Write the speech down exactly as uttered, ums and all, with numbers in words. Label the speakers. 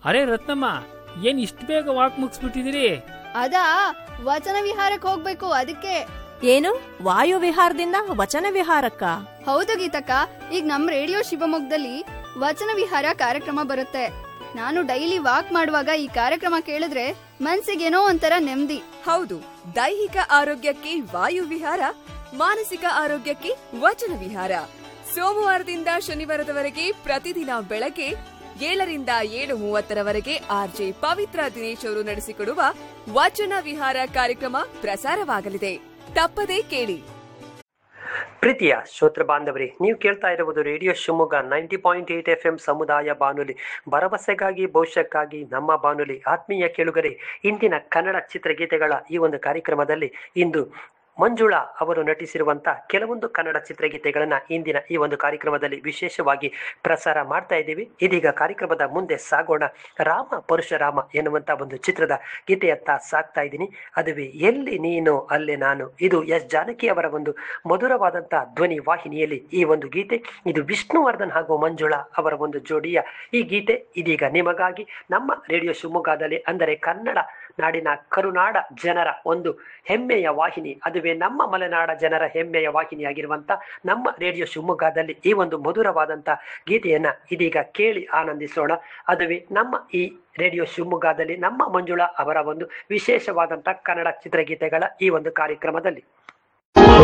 Speaker 1: ಅರೆ ರತ್ನಮ್ಮ, ಏನ್ ಇಷ್ಟು ಬೇಗ ವಾಕ್ ಮುಗಿಸ್ಬಿಟ್ಟಿದಿರಿ?
Speaker 2: ಅದಾ, ವಚನ ವಿಹಾರಕ್ಕೆ ಹೋಗ್ಬೇಕು ಅದಕ್ಕೆ.
Speaker 3: ಏನು ವಾಯು ವಿಹಾರದಿಂದ ವಚನ ವಿಹಾರಕ್ಕ?
Speaker 2: ಹೌದು ಗೀತಕ್ಕ, ಈಗ ನಮ್ ರೇಡಿಯೋ ಶಿವಮೊಗ್ಗದಲ್ಲಿ ವಚನ ವಿಹಾರ ಕಾರ್ಯಕ್ರಮ ಬರುತ್ತೆ. ನಾನು ಡೈಲಿ ವಾಕ್ ಮಾಡುವಾಗ ಈ ಕಾರ್ಯಕ್ರಮ ಕೇಳಿದ್ರೆ ಮನ್ಸಿಗೇನೋ ಒಂಥರ ನೆಮ್ಮದಿ.
Speaker 4: ಹೌದು, ದೈಹಿಕ ಆರೋಗ್ಯಕ್ಕೆ ವಾಯು ವಿಹಾರ, ಮಾನಸಿಕ ಆರೋಗ್ಯಕ್ಕೆ ವಚನ ವಿಹಾರ. ಸೋಮವಾರದಿಂದ ಶನಿವಾರದವರೆಗೆ ಪ್ರತಿದಿನ ಬೆಳಗ್ಗೆ ಏಳರಿಂದ ಏಳು ಮೂವತ್ತರವರೆಗೆ ಆರ್ಜೆ ಪವಿತ್ರ ದಿನೇಶ್ ಅವರು ನಡೆಸಿಕೊಡುವ ವಚನ ವಿಹಾರ ಕಾರ್ಯಕ್ರಮ ಪ್ರಸಾರವಾಗಲಿದೆ. ತಪ್ಪದೇ ಕೇಳಿ.
Speaker 5: ಪ್ರೀತಿಯ ಶ್ರೋತೃ ಬಾಂಧವರೇ, ನೀವು ಕೇಳ್ತಾ ಇರುವುದು radio Shivamogga ninety point eight F M ಸಮುದಾಯ ಬಾನುಲಿ, ಭರವಸೆಗಾಗಿ ಭವಿಷ್ಯಕ್ಕಾಗಿ ನಮ್ಮ ಬಾನುಲಿ. ಆತ್ಮೀಯ ಕೇಳುಗರೆ, ಇಂದಿನ ಕನ್ನಡ ಚಿತ್ರಗೀತೆಗಳ ಈ ಒಂದು ಕಾರ್ಯಕ್ರಮದಲ್ಲಿ ಇಂದು ಮಂಜುಳಾ ಅವರು ನಟಿಸಿರುವಂಥ ಕೆಲವೊಂದು ಕನ್ನಡ ಚಿತ್ರಗೀತೆಗಳನ್ನು ಇಂದಿನ ಈ ಒಂದು ಕಾರ್ಯಕ್ರಮದಲ್ಲಿ ವಿಶೇಷವಾಗಿ ಪ್ರಸಾರ ಮಾಡ್ತಾ ಇದ್ದೀವಿ. ಇದೀಗ ಕಾರ್ಯಕ್ರಮದ ಮುಂದೆ ಸಾಗೋಣ. ರಾಮ ಪರಶುರಾಮ ಎನ್ನುವಂಥ ಒಂದು ಚಿತ್ರದ ಗೀತೆಯತ್ತ ಸಾಕ್ತಾ ಇದ್ದೀನಿ. ಅದುವೇ ಎಲ್ಲಿ ನೀನು ಅಲ್ಲೇ ನಾನು. ಇದು ಎಸ್ ಜಾನಕಿ ಅವರ ಒಂದು ಮಧುರವಾದಂಥ ಧ್ವನಿ ವಾಹಿನಿಯಲ್ಲಿ ಈ ಒಂದು ಗೀತೆ. ಇದು ವಿಷ್ಣುವರ್ಧನ್ ಹಾಗೂ ಮಂಜುಳಾ ಅವರ ಒಂದು ಜೋಡಿಯ ಈ ಗೀತೆ ಇದೀಗ ನಿಮಗಾಗಿ ನಮ್ಮ ರೇಡಿಯೋ ಶಿವಮೊಗ್ಗದಲ್ಲಿ, ಅಂದರೆ ಕನ್ನಡ ನಾಡಿನ ಕರುನಾಡ ಜನರ ಒಂದು ಹೆಮ್ಮೆಯ ವಾಹಿನಿ, ಅದುವೇ ನಮ್ಮ ಮಲೆನಾಡ ಜನರ ಹೆಮ್ಮೆಯ ವಾಹಿನಿಯಾಗಿರುವಂಥ ನಮ್ಮ ರೇಡಿಯೋ ಶಿವಮೊಗ್ಗದಲ್ಲಿ ಈ ಒಂದು ಮಧುರವಾದಂಥ ಗೀತೆಯನ್ನು ಇದೀಗ ಕೇಳಿ ಆನಂದಿಸೋಣ. ಅದುವೇ ನಮ್ಮ ಈ ರೇಡಿಯೋ ಶಿವಮೊಗ್ಗದಲ್ಲಿ ನಮ್ಮ ಮಂಜುಳಾ ಅವರ ಒಂದು ವಿಶೇಷವಾದಂಥ ಕನ್ನಡ ಚಿತ್ರಗೀತೆಗಳ ಈ ಒಂದು ಕಾರ್ಯಕ್ರಮದಲ್ಲಿ.